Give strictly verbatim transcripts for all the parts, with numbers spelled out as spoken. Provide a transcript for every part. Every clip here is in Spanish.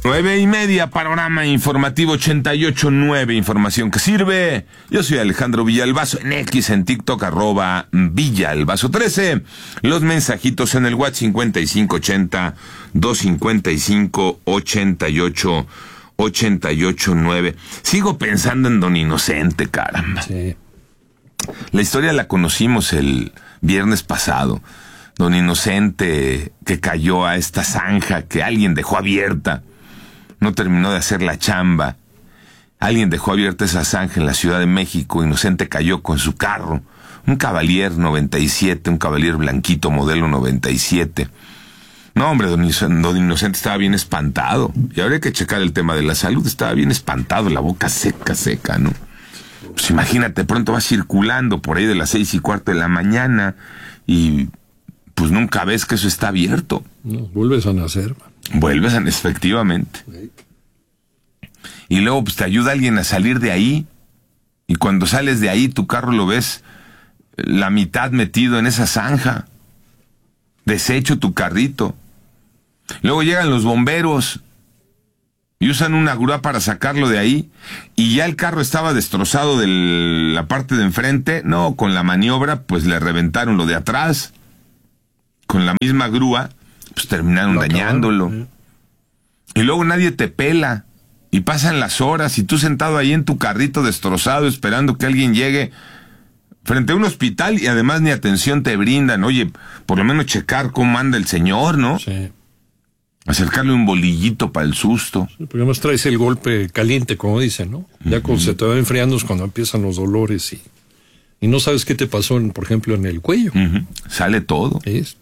Nueve y media, panorama informativo ochenta y ocho punto nueve, información que sirve. Yo soy Alejandro Villalbazo, en X, en TikTok, arroba Villalbazo trece. Los mensajitos en el WhatsApp cincuenta y cinco ochenta, doscientos cincuenta y cinco, ochenta y ocho, ochenta y ocho nueve. Sigo pensando en Don Inocente, caramba. Sí. La historia la conocimos el viernes pasado. Don Inocente que cayó a esta zanja que alguien dejó abierta. No terminó de hacer la chamba. Alguien dejó abierta esa zanja en la Ciudad de México. Inocente cayó con su carro. Un Cavalier noventa y siete, un Cavalier blanquito modelo noventa y siete. No, hombre, don Inocente, don Inocente estaba bien espantado. Y ahora hay que checar el tema de la salud. Estaba bien espantado, la boca seca, seca, ¿no? Pues imagínate, pronto vas circulando por ahí de las seis y cuarto de la mañana y pues nunca ves que eso está abierto. No, vuelves a nacer. Vuelves a, efectivamente. Sí. Y luego pues te ayuda alguien a salir de ahí. Y cuando sales de ahí, tu carro lo ves la mitad metido en esa zanja. Deshecho tu carrito. Luego llegan los bomberos y usan una grúa para sacarlo de ahí. Y ya el carro estaba destrozado de la parte de enfrente. No, con la maniobra pues le reventaron lo de atrás. Con la misma grúa pues terminaron dañándolo. ¿Eh? Y luego nadie te pela. Y pasan las horas y tú sentado ahí en tu carrito destrozado esperando que alguien llegue frente a un hospital y además ni atención te brindan. Oye, por lo menos checar cómo anda el señor, ¿no? Sí. Acercarle un bolillito para el susto. Sí, porque además traes el golpe caliente, como dicen, ¿no? Ya Uh-huh. cuando se te va enfriando es cuando empiezan los dolores y, y no sabes qué te pasó, en, por ejemplo, en el cuello. Uh-huh. Sale todo. Es.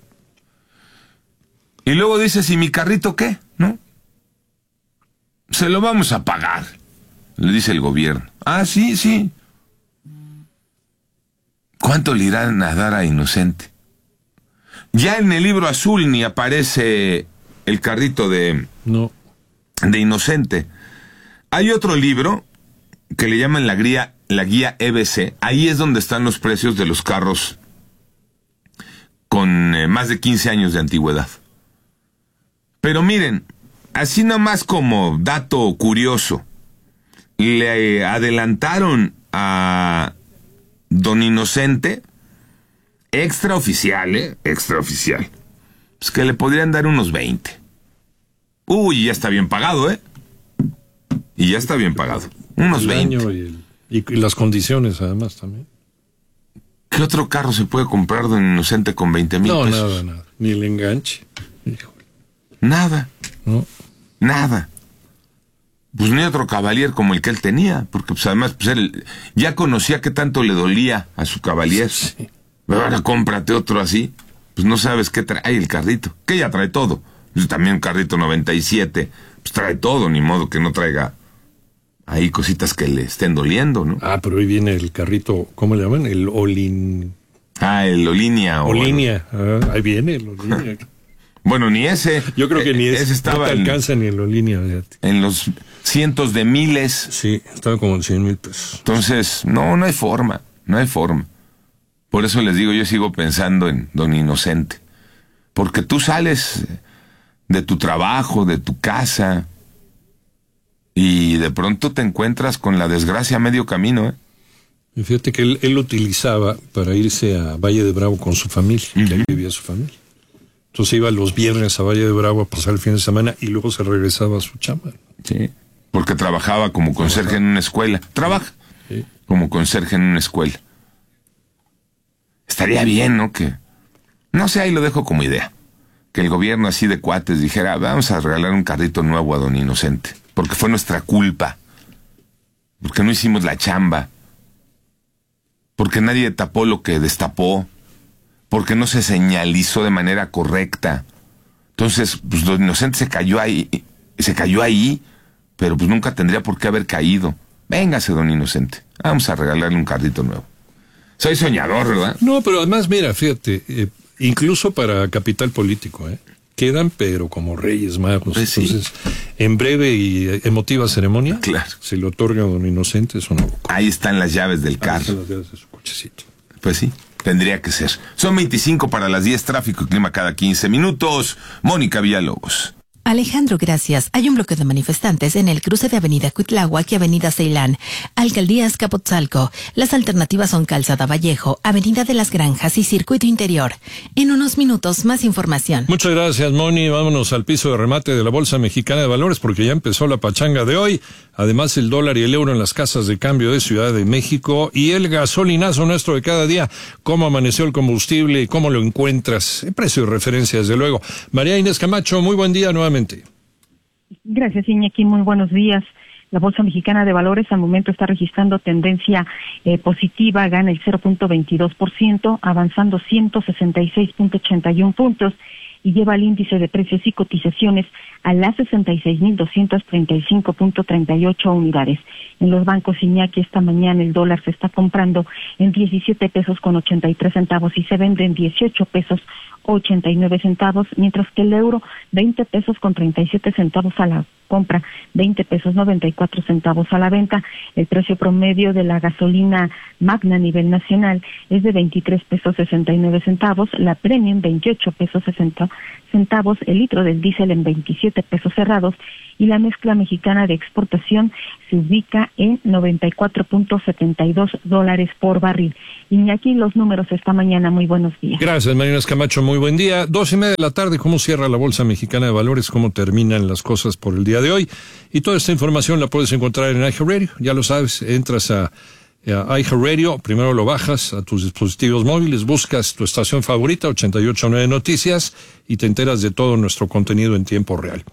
Y luego dices, ¿y mi carrito qué? ¿No? Se lo vamos a pagar, le dice el gobierno. Ah, sí, sí. ¿Cuánto le irán a dar a Inocente? Ya en el libro azul ni aparece el carrito de, No. de Inocente. Hay otro libro que le llaman la guía, la guía E B C. Ahí es donde están los precios de los carros con eh, más de quince años de antigüedad. Pero miren, así nomás como dato curioso, le adelantaron a Don Inocente, extraoficial, ¿eh? Extraoficial, pues que le podrían dar unos veinte. Uy, ya está bien pagado, ¿eh? Y ya está bien pagado. Unos el veinte. Año y, el, y, y las condiciones, además, también. ¿Qué otro carro se puede comprar, Don Inocente, con veinte mil no, pesos? nada, nada. Ni el enganche. Híjole. Nada. No. Nada. Pues ni otro Cavalier como el que él tenía, porque pues además pues él ya conocía qué tanto le dolía a su Cavalier. Sí. Ahora cómprate otro así, pues no sabes qué trae el carrito, que ya trae todo. Pues también un carrito noventa y siete, pues trae todo, ni modo que no traiga ahí cositas que le estén doliendo, ¿no? Ah, pero hoy viene el carrito, ¿cómo le llaman? El Olin... Ah, el Olinia. Olinia, ah, ahí viene el Olinia. Bueno, ni ese. Yo creo que ni ese, ese estaba no te en, alcanza ni el Olinia. Fíjate. en los cientos de miles. Sí, estaba como en cien mil pesos. Entonces, no, no hay forma, no hay forma. Por eso les digo, yo sigo pensando en Don Inocente. Porque tú sales de tu trabajo, de tu casa, y de pronto te encuentras con la desgracia a medio camino, ¿eh? Y fíjate que él, él lo utilizaba para irse a Valle de Bravo con su familia, uh-huh. que ahí vivía su familia. Entonces iba los viernes a Valle de Bravo a pasar el fin de semana y luego se regresaba a su chamba. Sí, porque trabajaba como conserje en una escuela. Trabaja sí. como conserje en una escuela. Estaría bien, ¿no? Que, no sé, ahí lo dejo como idea. Que el gobierno así de cuates dijera, vamos a regalar un carrito nuevo a Don Inocente. Porque fue nuestra culpa. Porque no hicimos la chamba. Porque nadie tapó lo que destapó. Porque no se señalizó de manera correcta. Entonces, pues Don Inocente se cayó ahí, se cayó ahí, pero pues nunca tendría por qué haber caído. Véngase, Don Inocente, vamos a regalarle un carrito nuevo. Soy soñador, ¿verdad? No, pero además, mira, fíjate, eh, incluso para capital político, ¿eh? Quedan, pero como reyes magos. Pues sí. Entonces, en breve y emotiva ceremonia, claro. se le otorga a Don Inocente su nuevo carro. Ahí están las llaves del Ahí carro. están las llaves de su cochecito. Pues sí. Tendría que ser. Son veinticinco para las diez, tráfico y clima cada quince minutos. Mónica Villalobos. Alejandro, gracias. Hay un bloqueo de manifestantes en el cruce de Avenida Cuitláhuac y Avenida Ceilán. Alcaldía Azcapotzalco. Las alternativas son Calzada Vallejo, Avenida de las Granjas y Circuito Interior. En unos minutos, más información. Muchas gracias, Moni. Vámonos al piso de remate de la Bolsa Mexicana de Valores porque ya empezó la pachanga de hoy. Además, el dólar y el euro en las casas de cambio de Ciudad de México y el gasolinazo nuestro de cada día. ¿Cómo amaneció el combustible y cómo lo encuentras? El precio de referencia, desde luego. María Inés Camacho, muy buen día nuevamente. Gracias, Iñaki. Muy buenos días. La Bolsa Mexicana de Valores al momento está registrando tendencia eh, positiva, gana el cero punto veintidós por ciento, avanzando ciento sesenta y seis punto ochenta y uno puntos y lleva el índice de precios y cotizaciones a las sesenta y seis mil doscientos treinta y cinco punto treinta y ocho unidades. En los bancos, Iñaki, esta mañana el dólar se está comprando en diecisiete pesos con ochenta y tres centavos y se vende en dieciocho pesos ochenta y nueve centavos, mientras que el euro veinte pesos con treinta y siete centavos a la compra, veinte pesos noventa y cuatro centavos a la venta. El precio promedio de la gasolina magna a nivel nacional es de veintitrés pesos sesenta y nueve centavos, la premium veintiocho pesos sesenta centavos, el litro del diésel en veintisiete pesos cerrados y la mezcla mexicana de exportación se ubica en noventa y cuatro punto setenta y dos dólares por barril. Y aquí los números esta mañana. Muy buenos días. Gracias, María Inés Camacho. Muy buen día. Dos y media de la tarde. ¿Cómo cierra la Bolsa Mexicana de Valores? ¿Cómo terminan las cosas por el día de hoy? Y toda esta información la puedes encontrar en iHeartRadio. Ya lo sabes, entras a, a iHeartRadio, primero lo bajas a tus dispositivos móviles, buscas tu estación favorita, ochenta y ocho punto nueve Noticias, y te enteras de todo nuestro contenido en tiempo real.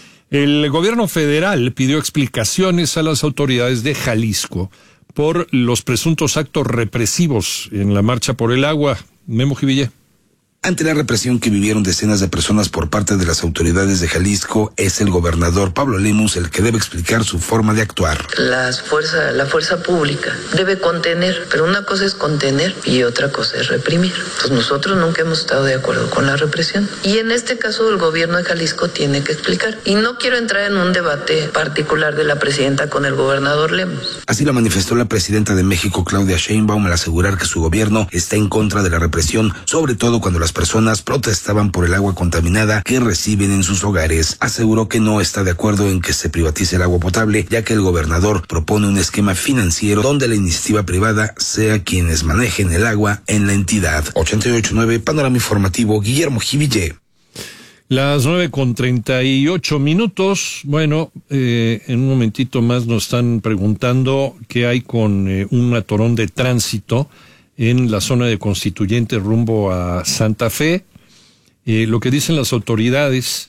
El gobierno federal pidió explicaciones a las autoridades de Jalisco por los presuntos actos represivos en la marcha por el agua. Memo Jiville. Ante la represión que vivieron decenas de personas por parte de las autoridades de Jalisco, es el gobernador Pablo Lemus el que debe explicar su forma de actuar. Las fuerza, la fuerza pública debe contener, pero una cosa es contener y otra cosa es reprimir. Pues nosotros nunca hemos estado de acuerdo con la represión. Y en este caso el gobierno de Jalisco tiene que explicar. Y no quiero entrar en un debate particular de la presidenta con el gobernador Lemus. Así lo manifestó la presidenta de México, Claudia Sheinbaum, al asegurar que su gobierno está en contra de la represión, sobre todo cuando las personas protestaban por el agua contaminada que reciben en sus hogares. Aseguró que no está de acuerdo en que se privatice el agua potable, ya que el gobernador propone un esquema financiero donde la iniciativa privada sea quienes manejen el agua en la entidad. ochenta y ocho punto nueve Panorama Informativo, Guillermo Jiville. Las nueve con treinta y ocho minutos. Bueno, eh, en un momentito más nos están preguntando qué hay con eh, un atorón de tránsito en la zona de Constituyente rumbo a Santa Fe. Eh, lo que dicen las autoridades,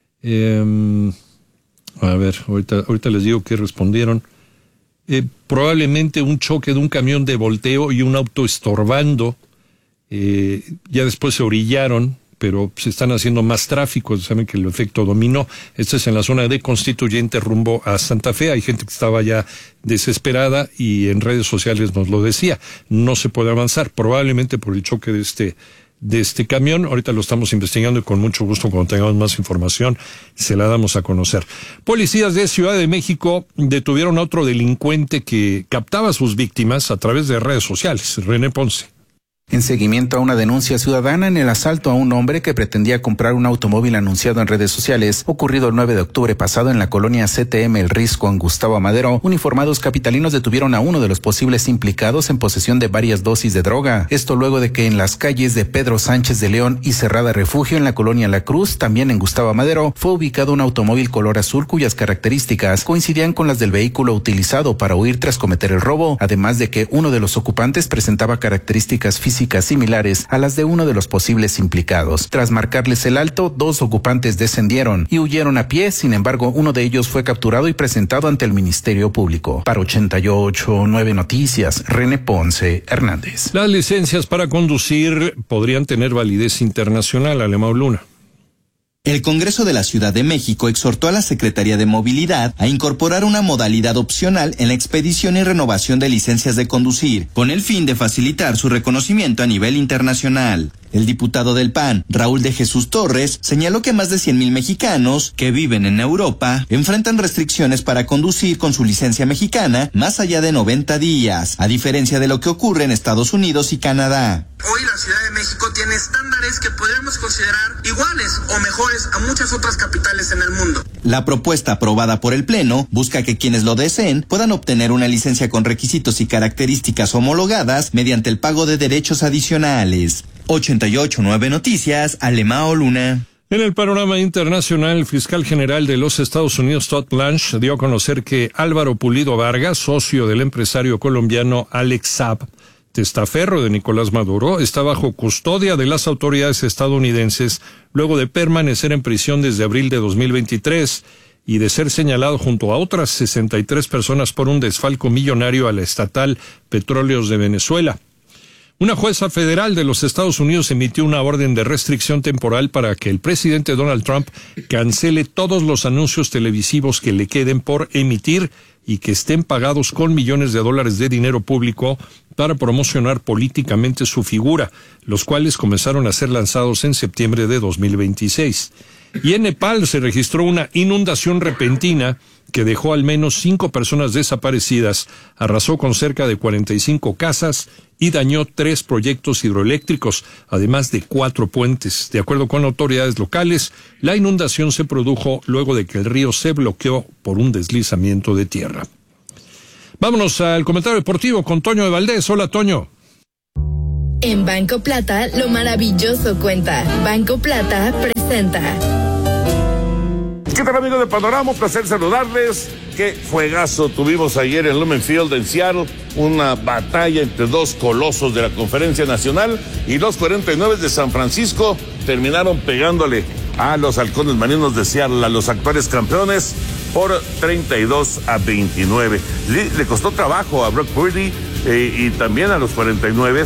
eh, a ver, ahorita, ahorita les digo que respondieron, eh, probablemente un choque de un camión de volteo y un auto estorbando, eh, ya después se orillaron, pero se están haciendo más tráfico, saben que el efecto dominó. Esto es en la zona de Constituyente rumbo a Santa Fe. Hay gente que estaba ya desesperada y en redes sociales nos lo decía. No se puede avanzar, probablemente por el choque de este de este camión. Ahorita lo estamos investigando y con mucho gusto, cuando tengamos más información, se la damos a conocer. Policías de Ciudad de México detuvieron a otro delincuente que captaba a sus víctimas a través de redes sociales. René Ponce. En seguimiento a una denuncia ciudadana en el asalto a un hombre que pretendía comprar un automóvil anunciado en redes sociales, ocurrido el nueve de octubre pasado en la colonia C T M El Risco en Gustavo Madero, uniformados capitalinos detuvieron a uno de los posibles implicados en posesión de varias dosis de droga. Esto luego de que en las calles de Pedro Sánchez de León y Cerrada Refugio en la colonia La Cruz, también en Gustavo Madero, fue ubicado un automóvil color azul cuyas características coincidían con las del vehículo utilizado para huir tras cometer el robo, además de que uno de los ocupantes presentaba características físicas similares a las de uno de los posibles implicados. Tras marcarles el alto, dos ocupantes descendieron y huyeron a pie. Sin embargo, uno de ellos fue capturado y presentado ante el Ministerio Público. Para ochenta y ocho punto nueve Noticias, René Ponce Hernández. Las licencias para conducir podrían tener validez internacional, Alemão Luna. El Congreso de la Ciudad de México exhortó a la Secretaría de Movilidad a incorporar una modalidad opcional en la expedición y renovación de licencias de conducir, con el fin de facilitar su reconocimiento a nivel internacional. El diputado del P A N, Raúl de Jesús Torres, señaló que más de cien mil mexicanos que viven en Europa enfrentan restricciones para conducir con su licencia mexicana más allá de noventa días, a diferencia de lo que ocurre en Estados Unidos y Canadá. Hoy la Ciudad de México tiene estándares que podríamos considerar iguales o mejores a muchas otras capitales en el mundo. La propuesta aprobada por el Pleno busca que quienes lo deseen puedan obtener una licencia con requisitos y características homologadas mediante el pago de derechos adicionales. ochenta y ocho punto nueve Noticias, Alemao Luna. En el panorama internacional, el fiscal general de los Estados Unidos, Todd Blanche, dio a conocer que Álvaro Pulido Vargas, socio del empresario colombiano Alex Saab, testaferro de Nicolás Maduro, está bajo custodia de las autoridades estadounidenses luego de permanecer en prisión desde abril de dos mil veintitrés y de ser señalado junto a otras sesenta y tres personas por un desfalco millonario a la estatal Petróleos de Venezuela. Una jueza federal de los Estados Unidos emitió una orden de restricción temporal para que el presidente Donald Trump cancele todos los anuncios televisivos que le queden por emitir y que estén pagados con millones de dólares de dinero público para promocionar políticamente su figura, los cuales comenzaron a ser lanzados en septiembre de dos mil veintiséis. Y en Nepal se registró una inundación repentina que dejó al menos cinco personas desaparecidas, arrasó con cerca de cuarenta y cinco casas y dañó tres proyectos hidroeléctricos, además de cuatro puentes. De acuerdo con autoridades locales, la inundación se produjo luego de que el río se bloqueó por un deslizamiento de tierra. Vámonos al comentario deportivo con Toño de Valdés. Hola, Toño. En Banco Plata, lo maravilloso cuenta. Banco Plata presenta. ¿Qué tal, amigos de Panorama? Un placer saludarles. Qué juegazo tuvimos ayer en Lumen Field en Seattle. Una batalla entre dos colosos de la Conferencia Nacional, y los cuarenta y nueve de San Francisco terminaron pegándole a los Halcones Marinos de Seattle, a los actuales campeones, por treinta y dos a veintinueve. Le, le costó trabajo a Brock Purdy eh, y también a los cuarenta y nueve,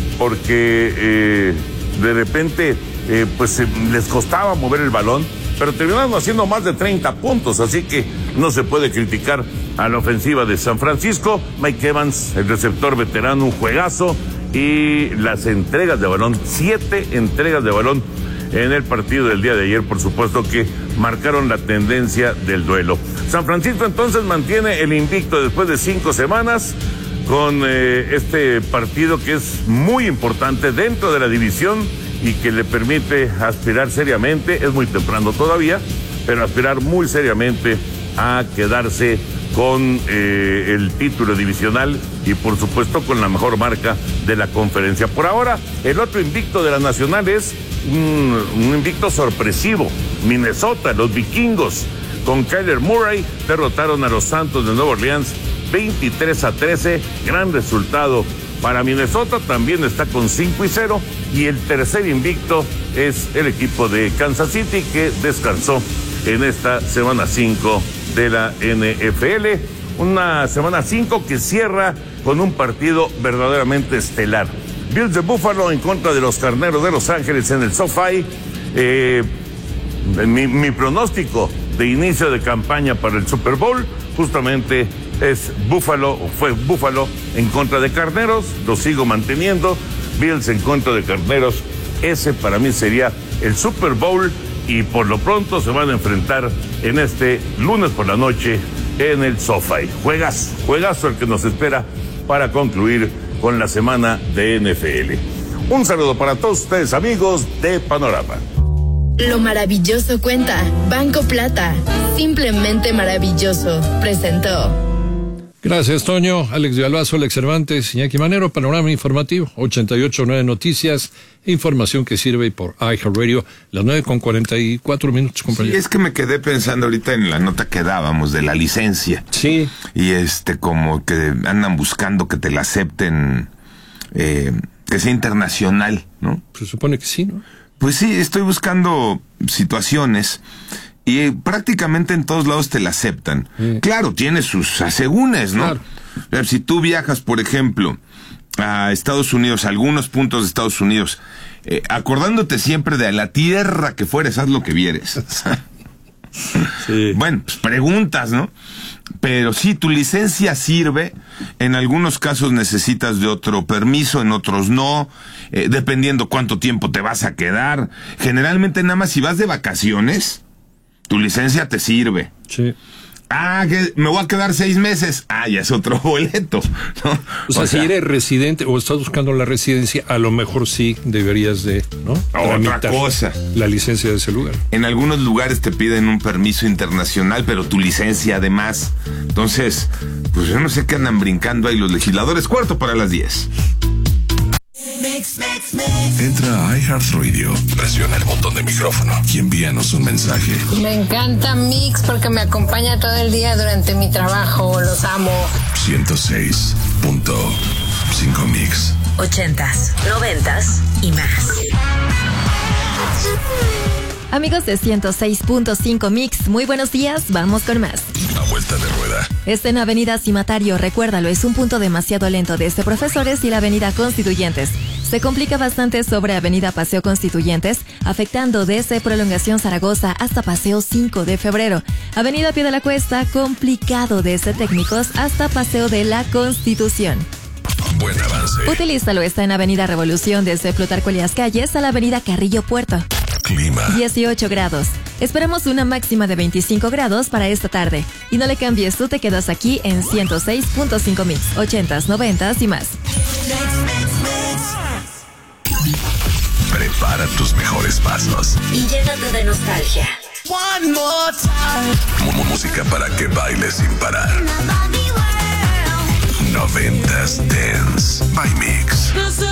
porque eh, de repente eh, pues eh, les costaba mover el balón, pero terminaron haciendo más de treinta puntos, así que no se puede criticar a la ofensiva de San Francisco. Mike Evans, el receptor veterano, un juegazo, y las entregas de balón, siete entregas de balón en el partido del día de ayer, por supuesto que marcaron la tendencia del duelo. San Francisco entonces mantiene el invicto después de cinco semanas, con eh, este partido que es muy importante dentro de la división y que le permite aspirar seriamente, es muy temprano todavía, pero aspirar muy seriamente a quedarse con eh, el título divisional y por supuesto con la mejor marca de la conferencia. Por ahora, el otro invicto de la nacional es un, un invicto sorpresivo. Minnesota, los vikingos, con Kyler Murray, derrotaron a los Santos de Nueva Orleans veintitrés a trece, gran resultado para Minnesota. También está con cinco y cero, y el tercer invicto es el equipo de Kansas City, que descansó en esta semana cinco de la N F L. Una semana cinco que cierra con un partido verdaderamente estelar. Bills de Buffalo en contra de los Carneros de Los Ángeles en el SoFi. Eh, mi, mi pronóstico de inicio de campaña para el Super Bowl justamente es Buffalo, fue Buffalo en contra de Carneros, lo sigo manteniendo. Bills en contra de Carneros, ese para mí sería el Super Bowl, y por lo pronto se van a enfrentar en este lunes por la noche en el SoFi. Juegazo, juegazo el que nos espera para concluir con la semana de N F L. Un saludo para todos ustedes, amigos de Panorama. Lo maravilloso cuenta. Banco Plata, simplemente maravilloso, presentó. Gracias, Toño. Alex Villalbazo, Alex Cervantes, Iñaki Manero, Panorama Informativo, ochenta y ocho punto nueve Noticias, información que sirve por iHeartRadio, las nueve con cuarenta y cuatro minutos, compañero. Sí, es que me quedé pensando ahorita en la nota que dábamos de la licencia. Sí. Y este, como que andan buscando que te la acepten, eh, que sea internacional, ¿no? Se supone que sí, ¿no? Pues sí, estoy buscando situaciones y prácticamente en todos lados te la aceptan. Sí. Claro, tiene sus asegúnes, ¿no? Claro. Si tú viajas, por ejemplo, a Estados Unidos, a algunos puntos de Estados Unidos, eh, acordándote siempre de la tierra que fueres, haz lo que vieres. Sí. Bueno, pues preguntas, ¿no? Pero sí, tu licencia sirve. En algunos casos necesitas de otro permiso, en otros no, eh, dependiendo cuánto tiempo te vas a quedar. Generalmente nada más si vas de vacaciones, tu licencia te sirve. Sí. Ah, que me voy a quedar seis meses. Ah, ya es otro boleto, ¿no? O sea, o sea, si eres residente o estás buscando la residencia, a lo mejor sí deberías de, ¿no? Otra cosa. La licencia de ese lugar. En algunos lugares te piden un permiso internacional, pero tu licencia además. Entonces, pues yo no sé qué andan brincando ahí los legisladores. Cuarto para las diez. Entra a iHeartRadio, presiona el botón de micrófono y envíanos un mensaje. Me encanta Mix porque me acompaña todo el día durante mi trabajo. Los amo. ciento seis punto cinco Mix. Ochentas, noventas y más. Amigos de ciento seis punto cinco Mix, muy buenos días, vamos con más. A vuelta de rueda. Está en Avenida Cimatario, recuérdalo, es un punto demasiado lento desde Profesores y la Avenida Constituyentes. Se complica bastante sobre Avenida Paseo Constituyentes, afectando desde Prolongación Zaragoza hasta Paseo cinco de febrero. Avenida Pie de la Cuesta, complicado desde Técnicos hasta Paseo de la Constitución. Buen avance. Utilízalo, está en Avenida Revolución desde Plutarco Elías Calles a la Avenida Carrillo Puerto. Clima. dieciocho grados. Esperamos una máxima de veinticinco grados para esta tarde. Y no le cambies, tú te quedas aquí en ciento seis punto cinco Mix, ochentas, noventas y más. Prepara tus mejores pasos. Y llénate de nostalgia. One more time. Música para que bailes sin parar. Noventas Dance by Mix.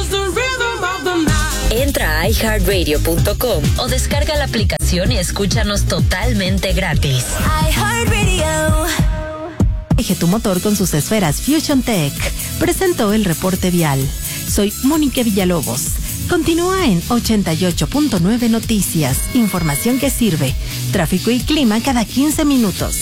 Entra a i heart radio punto com o descarga la aplicación y escúchanos totalmente gratis. iHeartRadio. Eje tu motor con sus esferas Fusion Tech. Presentó el reporte vial. Soy Mónica Villalobos. Continúa en ochenta y ocho punto nueve Noticias. Información que sirve. Tráfico y clima cada quince minutos.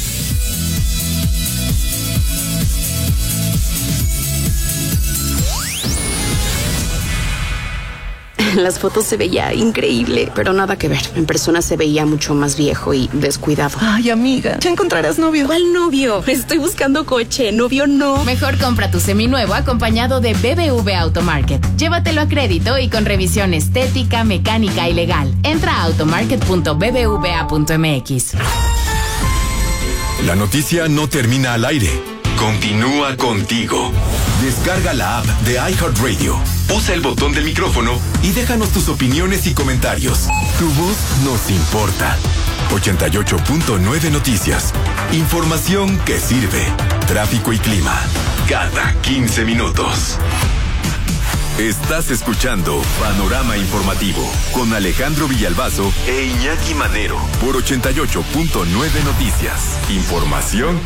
En las fotos se veía increíble, pero nada que ver. En persona se veía mucho más viejo y descuidado. Ay, amiga, ya encontrarás novio. ¿Cuál novio? Estoy buscando coche, novio no. Mejor compra tu seminuevo acompañado de B B V Automarket. Llévatelo a crédito y con revisión estética, mecánica y legal. Entra a automarket punto b b v a punto m x. La noticia no termina al aire. Continúa contigo. Descarga la app de iHeartRadio. Usa el botón del micrófono y déjanos tus opiniones y comentarios. Tu voz nos importa. ochenta y ocho punto nueve Noticias. Información que sirve. Tráfico y clima. Cada quince minutos. Estás escuchando Panorama Informativo con Alejandro Villalbazo e Iñaki Manero por ochenta y ocho punto nueve Noticias. Información